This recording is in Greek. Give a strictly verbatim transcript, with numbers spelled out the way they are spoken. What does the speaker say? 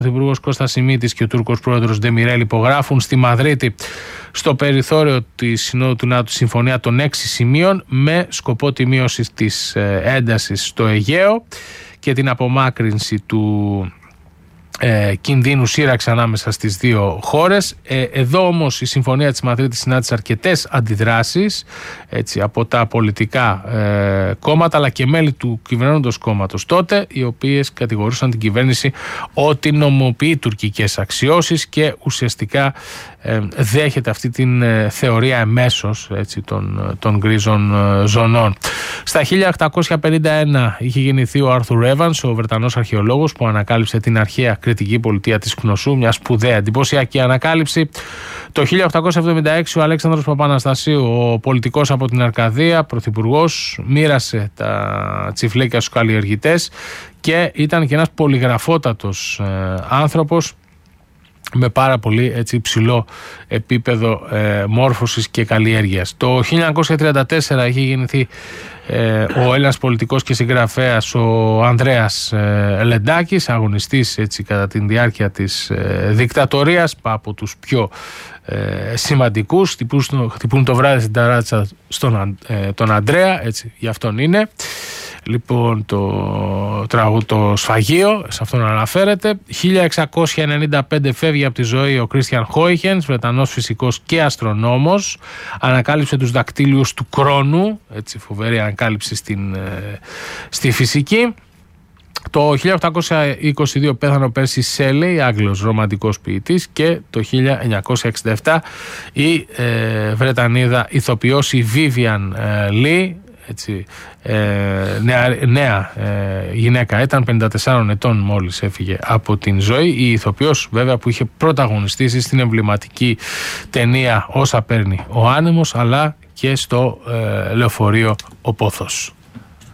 Ο Πρωθυπουργός Κώστας Σιμίτης και ο Τούρκος Πρόεδρος Ντεμιρέλ υπογράφουν στη Μαδρίτη, στο περιθώριο της Συνόδου του ΝΑΤΟ, συμφωνία των έξι σημείων με σκοπό τη μείωση της έντασης στο Αιγαίο και την απομάκρυνση του Ε, κινδύνου σύραξη ανάμεσα στις δύο χώρες. Ε, εδώ όμως η Συμφωνία της Μαδρίτης συνάντησε αρκετές αντιδράσεις, έτσι, από τα πολιτικά ε, κόμματα αλλά και μέλη του κυβερνώντος κόμματος τότε, οι οποίες κατηγορούσαν την κυβέρνηση ότι νομοποιεί τουρκικές αξιώσεις και ουσιαστικά ε, δέχεται αυτή την ε, θεωρία εμέσως, έτσι, των, των γκρίζων ε, ζωνών. Στα χίλια οκτακόσια πενήντα ένα είχε γεννηθεί ο Άρθουρ Έβανς, ο Βρετανός αρχαιολόγος που ανακάλυψε την αρχαία κρητική πολιτεία της Κνωσού, μια σπουδαία εντυπωσιακή ανακάλυψη. Το χίλια οκτακόσια εβδομήντα έξι ο Αλέξανδρος Παπαναστασίου, ο πολιτικός από την Αρκαδία, πρωθυπουργός, μοίρασε τα τσιφλέκια στους καλλιεργητές και ήταν και ένας πολυγραφότατος ε, άνθρωπος με πάρα πολύ, έτσι, υψηλό επίπεδο ε, μόρφωσης και καλλιέργειας. Το χίλια εννιακόσια τριάντα τέσσερα είχε γεννηθεί ε, ο Έλληνας πολιτικός και συγγραφέας ο Ανδρέας ε, Λεντάκης, αγωνιστής, έτσι, κατά τη διάρκεια της ε, δικτατορίας, από τους πιο ε, σημαντικούς. Χτυπούν, χτυπούν το βράδυ στην ταράτσα στον ε, τον Ανδρέα, έτσι, γι' αυτόν είναι. Λοιπόν, το, το σφαγείο, σε αυτόν αναφέρεται. χίλια εξακόσια ενενήντα πέντε φεύγει από τη ζωή ο Κρίστιαν Χόιχενς, Βρετανός φυσικός και αστρονόμος. Ανακάλυψε τους δακτύλιους του Κρόνου, έτσι, φοβερή ανακάλυψη στην, στη φυσική. Το χίλια οκτακόσια είκοσι δύο πέθανε ο Πέρσι Σέλεϊ, Άγγλος ρομαντικός ποιητής, και το χίλια εννιακόσια εξήντα επτά η ε, Βρετανίδα ηθοποιός η Βίβιαν Λι, έτσι, ε, νέα, νέα ε, γυναίκα, ήταν πενήντα τεσσάρων ετών μόλις έφυγε από την ζωή. Η ηθοποιός βέβαια που είχε πρωταγωνιστήσει στην εμβληματική ταινία Όσα παίρνει ο άνεμος, αλλά και στο ε, λεωφορείο Ο Πόθος.